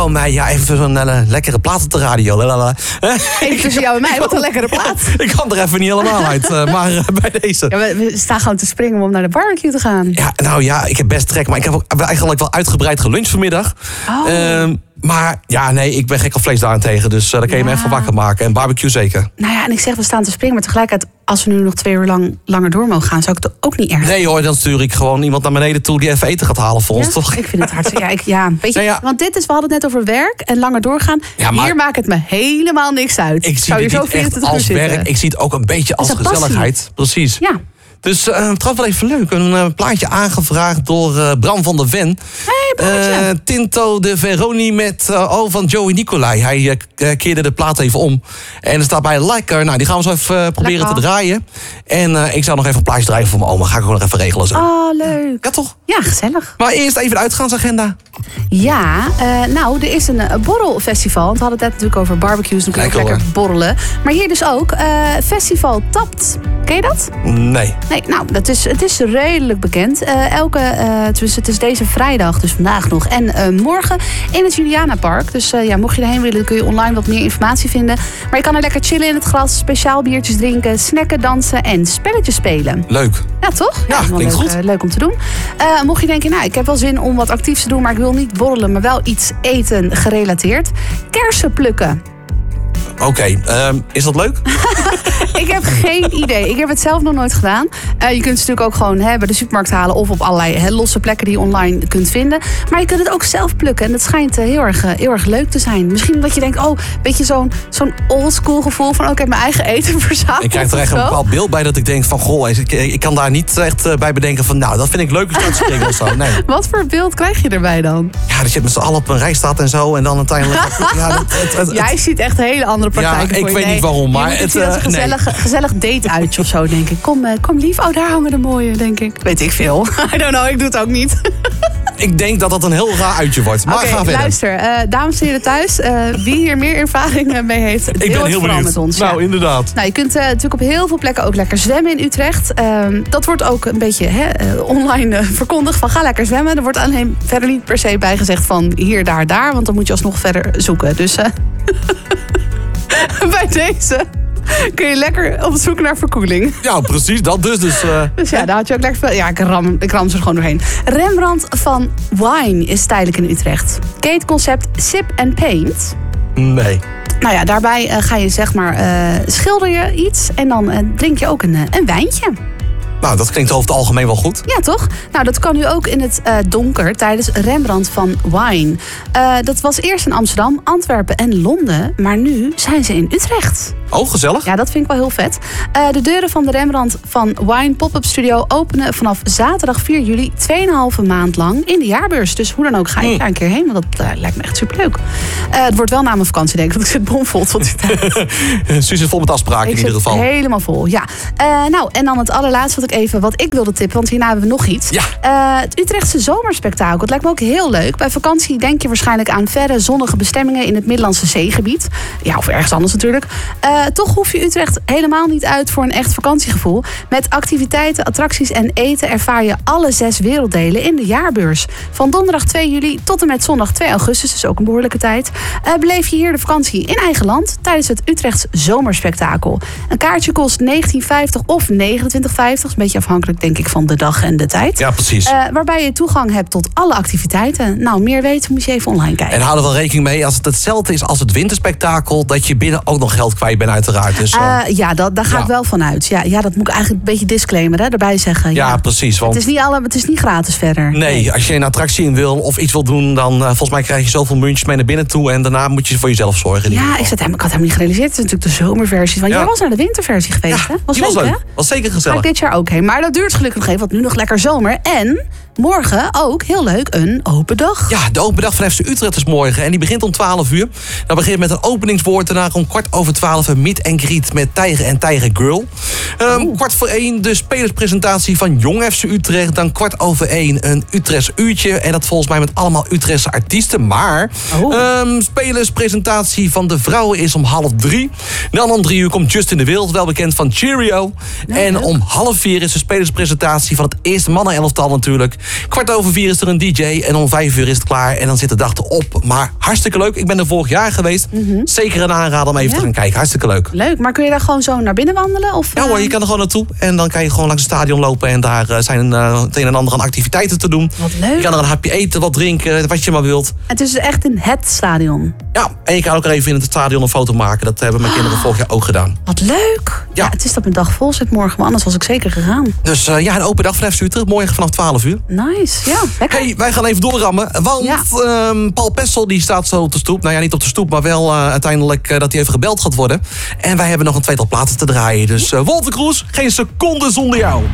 Oh, mij, ja, even zo'n lekkere plaat op de radio. Even tussen jou en mij, wat een lekkere plaat. Ik kan er even niet helemaal uit, maar bij deze. Ja, we staan gewoon te springen om naar de barbecue te gaan. Ja, nou ja, ik heb best trek, maar ik heb ook eigenlijk wel uitgebreid geluncht vanmiddag. Maar ja, nee, ik ben gek op vlees daarentegen. Dus daar kan je me echt van wakker maken. En barbecue zeker. Nou ja, en ik zeg, we staan te springen. Maar tegelijkertijd, als we nu nog 2 uur langer door mogen gaan, zou ik het ook niet erg. Nee hoor, dan stuur ik gewoon iemand naar beneden toe die even eten gaat halen voor ons, toch? Ik vind het hartstikke... weet je, want we hadden het net over werk en langer doorgaan. Ja, maar hier maakt het me helemaal niks uit. Ik zie het niet echt als werk. Ik zie het ook een beetje als gezelligheid. Precies. Ja. Dus trouwens wel even leuk. Een plaatje aangevraagd door Bram van der Ven. Hey, Tinto de Veroni met van Joey Nicolai. Hij keerde de plaat even om. En er staat bij Lekker. Nou, die gaan we zo even proberen te draaien. En ik zou nog even een plaatje draaien voor mijn oma. Ga ik gewoon nog even regelen zo. Oh, leuk. Ja, toch? Ja, gezellig. Maar eerst even de uitgaansagenda. Ja, nou, er is een borrelfestival. Want we hadden het net natuurlijk over barbecues. Dan kun je ook lekker borrelen. Maar hier dus ook. Festival Tapt. Ken je dat? Nee. Nee, nou, het is redelijk bekend. Het is deze vrijdag, dus vandaag nog. En morgen in het Julianapark. Dus mocht je erheen willen, dan kun je online wat meer informatie vinden. Maar je kan er lekker chillen in het gras. Speciaal biertjes drinken, snacken, dansen en spelletjes spelen. Leuk. Ja, toch? Ja, klinkt goed. Leuk om te doen. Mocht je denken, nou, ik heb wel zin om wat actiefs te doen, maar ik wil niet borrelen, maar wel iets eten gerelateerd. Kersen plukken. Oké, is dat leuk? Ik heb geen idee. Ik heb het zelf nog nooit gedaan. Je kunt het natuurlijk ook gewoon bij de supermarkt halen of op allerlei losse plekken die je online kunt vinden. Maar je kunt het ook zelf plukken. En dat schijnt heel erg leuk te zijn. Misschien dat je denkt, een beetje zo'n oldschool gevoel van, ik heb mijn eigen eten verzameld. Ik krijg er echt een bepaald beeld bij dat ik denk van, goh, ik kan daar niet echt bij bedenken van, nou, dat vind ik leuk als springen of zo. Nee. Wat voor beeld krijg je erbij dan? Ja, dat je met z'n allen op een rij staat en zo en dan uiteindelijk... Jij ziet echt een hele andere praktijken voor je. Ik weet niet waarom, maar het is een gezellig date-uitje of zo, denk ik. Kom lief, daar hangen de mooie, denk ik. Weet ik veel. I don't know, ik doe het ook niet. Ik denk dat dat een heel raar uitje wordt. Maar ga verder. Luister, dames en heren thuis. Wie hier meer ervaring mee heeft, deel ik ben heel benieuwd met ons. Nou, inderdaad. Nou, je kunt natuurlijk op heel veel plekken ook lekker zwemmen in Utrecht. Dat wordt ook een beetje online verkondigd van, ga lekker zwemmen. Er wordt alleen verder niet per se bij gezegd van hier, daar. Want dan moet je alsnog verder zoeken. Dus bij deze kun je lekker op zoek naar verkoeling. Ja, precies, dat dus. Dus ja, daar had je ook lekker veel. Ja, ik ram ze er gewoon doorheen. Rembrandt van Wine is tijdelijk in Utrecht. Ken je het concept Sip and Paint? Nee. Nou ja, daarbij ga je schilder je iets en dan drink je ook een wijntje. Nou, dat klinkt over het algemeen wel goed. Ja, toch? Nou, dat kan nu ook in het donker tijdens Rembrandt van Wine. Dat was eerst in Amsterdam, Antwerpen en Londen. Maar nu zijn ze in Utrecht. Oh, gezellig. Ja, dat vind ik wel heel vet. De deuren van de Rembrandt van Wine Pop-up Studio openen vanaf zaterdag 4 juli 2,5 maand lang in de jaarbeurs. Dus hoe dan ook, ga je daar een keer heen, want dat lijkt me echt superleuk. Het wordt wel na mijn vakantie, denk ik, want ik zit bomvol tot die tijd. Suus zit vol met afspraken in ieder geval. Helemaal vol, ja. Nou, en dan het allerlaatste wat ik wilde tippen, want hierna hebben we nog iets. Ja. Het Utrechtse zomerspektakel. Het lijkt me ook heel leuk. Bij vakantie denk je waarschijnlijk aan verre zonnige bestemmingen in het Middellandse Zeegebied. Ja, of ergens anders natuurlijk. Toch hoef je Utrecht helemaal niet uit voor een echt vakantiegevoel. Met activiteiten, attracties en eten ervaar je alle 6 werelddelen in de jaarbeurs. Van donderdag 2 juli tot en met zondag 2 augustus, dus ook een behoorlijke tijd, beleef je hier de vakantie in eigen land tijdens het Utrechts zomerspektakel. Een kaartje kost €19,50 of €29,50. Een beetje afhankelijk, denk ik, van de dag en de tijd. Ja, precies. Waarbij je toegang hebt tot alle activiteiten. Nou, meer weten moet je even online kijken. En hou er wel rekening mee, als het hetzelfde is als het winterspektakel, dat je binnen ook nog geld kwijt bent uiteraard. Dus, ja, daar ga ik wel van uit. Ja, dat moet ik eigenlijk een beetje disclaimer erbij zeggen. Ja, precies. Want het is niet gratis verder. Nee, als je een attractie in wil of iets wil doen, dan volgens mij krijg je zoveel muntjes mee naar binnen toe. En daarna moet je voor jezelf zorgen. Ja, ik had helemaal niet gerealiseerd. Het is natuurlijk de zomerversie. Want jij was naar de winterversie geweest, hè? Was leuk, hè? Was zeker gezellig. Ga ik dit jaar ook heen. Maar dat duurt gelukkig nog even, want nu nog lekker zomer. En morgen ook, heel leuk, een open dag. Ja, de open dag van FC Utrecht is morgen. En die begint om 12 uur. Dan begint met een openingswoord. Daarna om 12:15 een meet and greet met Tijger en Tijger Girl. 1:15 de spelerspresentatie van Jong FC Utrecht. Dan 1:15 een Utrechts uurtje. En dat volgens mij met allemaal Utrechtse artiesten. Maar spelerspresentatie van de vrouwen is om 2:30. Dan om 3 uur komt Justin de Wild, wel bekend van Cheerio. En om 3:30 is de spelerspresentatie van het eerste mannenelftal natuurlijk. 4:15 is er een DJ en om 5 is het klaar. En dan zit de dag erop. Maar hartstikke leuk. Ik ben er vorig jaar geweest. Zeker een aanrader om even te gaan kijken. Hartstikke leuk. Leuk, maar kun je daar gewoon zo naar binnen wandelen? Of, Ja hoor, je kan er gewoon naartoe. En dan kan je gewoon langs het stadion lopen. En daar zijn het een en ander aan activiteiten te doen. Wat leuk. Je kan er een hapje eten, wat drinken, wat je maar wilt. Het is dus echt in het stadion. Ja, en je kan ook even in het stadion een foto maken. Dat hebben mijn kinderen vorig jaar ook gedaan. Wat leuk. Ja, het is dat mijn dag vol zit morgen, maar anders was ik zeker gegaan. Dus een open dag van FC Utrecht. Morgen vanaf 12 uur. Nice, ja, lekker. Hey, wij gaan even doorrammen. Want Paul Pessel die staat zo op de stoep. Nou ja, niet op de stoep, maar wel uiteindelijk dat hij even gebeld gaat worden. En wij hebben nog een tweetal platen te draaien. Dus Walter Kroes, geen seconde zonder jou.